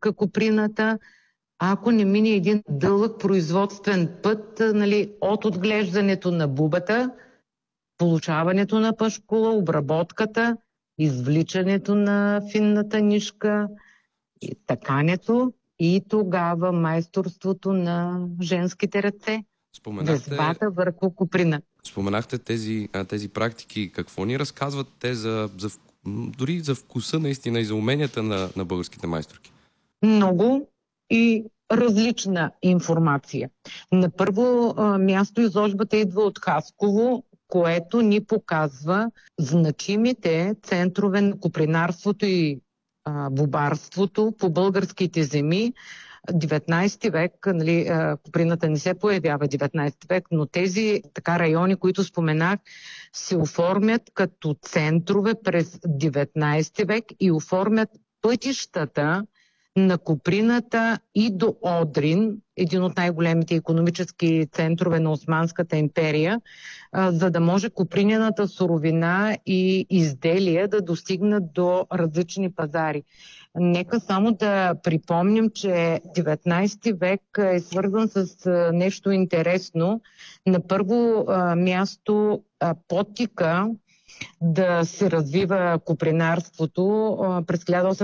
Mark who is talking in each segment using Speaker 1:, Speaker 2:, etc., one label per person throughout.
Speaker 1: иска коприната, ако не мине един дълъг производствен път, от отглеждането на бубата, получаването на пашкула, обработката, извличането на финната нишка, такането и тогава майсторството на женските ръце. Везбата върху коприна.
Speaker 2: Споменахте тези практики. Какво ни разказват те дори за вкуса наистина и за уменията на българските майсторки?
Speaker 1: Много и различна информация. На първо място изложбата идва от Хасково, което ни показва значимите центрове на копринарството и бубарството по българските земи. 19 век, коприната не се появява 19 век, но тези райони, които споменах, се оформят като центрове през 19 век и оформят пътищата на коприната и до Одрин, един от най-големите икономически центрове на Османската империя, за да може копринената суровина и изделия да достигнат до различни пазари. Нека само да припомним, че 19 век е свързан с нещо интересно. На първо място подтика да се развива копринарството. През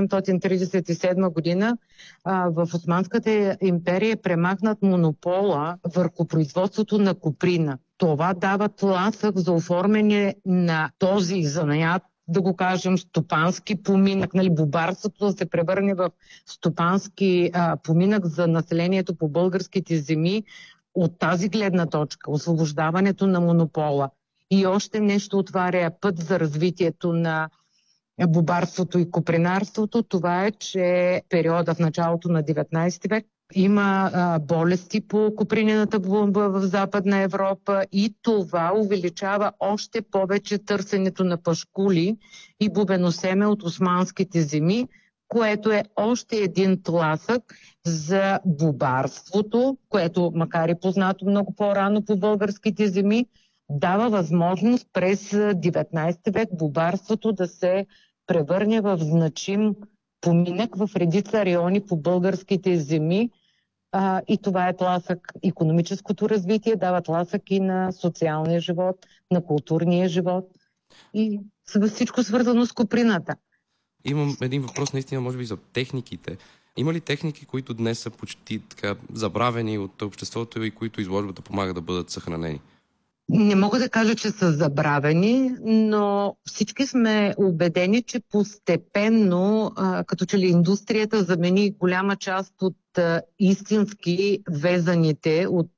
Speaker 1: 1837 година в Османската империя е премахнат монопола върху производството на коприна. Това дава тласък за оформяне на този занаят, да го кажем, стопански поминък, бубарството да се превърне в стопански поминък за населението по българските земи. От тази гледна точка, освобождаването на монопола. И още нещо отваря път за развитието на бубарството и копринарството. Това е, че периода в началото на 19 век има болести по копринената бумба в Западна Европа и това увеличава още повече търсенето на пашкули и бубеносеме от османските земи, което е още един тласък за бубарството, което, макар и познато много по-рано по българските земи, дава възможност през 19 век бубарството да се превърне в значим поминък в редица райони по българските земи. И това е тласък. Икономическото развитие дава тласък и на социалния живот, на културния живот и всичко свързано с коприната.
Speaker 2: Имам един въпрос наистина, може би, за техниките. Има ли техники, които днес са почти забравени от обществото и които изложбата помага да бъдат съхранени?
Speaker 1: Не мога да кажа, че са забравени, но всички сме убедени, че постепенно, като че ли индустрията замени голяма част от истински везаните от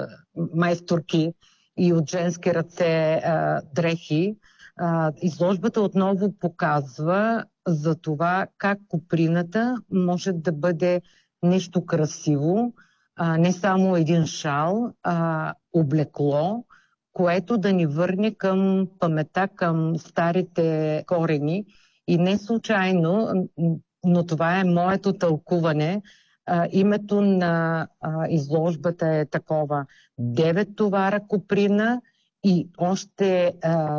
Speaker 1: майсторки и от женски ръце дрехи. Изложбата отново показва за това как коприната може да бъде нещо красиво, не само един шал, облекло, което да ни върне към паметта, към старите корени. И не случайно, но това е моето тълкуване. Името на изложбата е такова: 9 товара коприна и още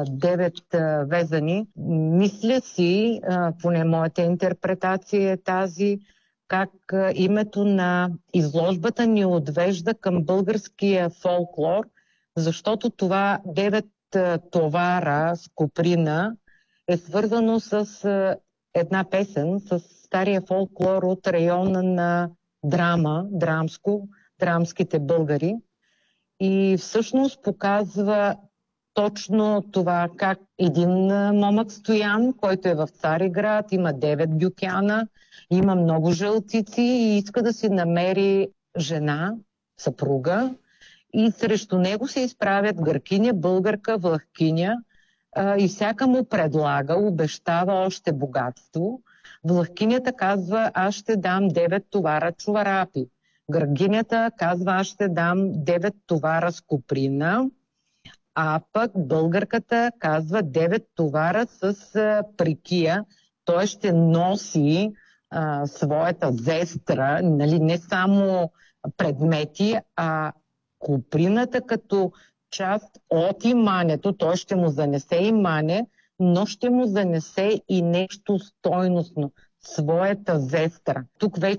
Speaker 1: 9 везани. Мисля си, поне моята интерпретация е тази, как името на изложбата ни отвежда към българския фолклор, защото това 9 товара с коприна е свързано с една песен, с стария фолклор от района на драмските българи. И всъщност показва точно това, как един момък Стоян, който е в Цариград, има 9 бюкяна, има много жълтици и иска да си намери жена, съпруга, и срещу него се изправят гъркиня, българка, влахкиня и всяка му предлага, обещава още богатство. Влахкинята казва: аз ще дам 9 товара чуварапи. Гъргинята казва: аз ще дам 9 товара с коприна. А пък българката казва 9 товара с прикия. Той ще носи своята зестра, не само предмети, а коприната като част от имането. Той ще му занесе имане, но ще му занесе и нещо стойностно, своята зестра. Тук вече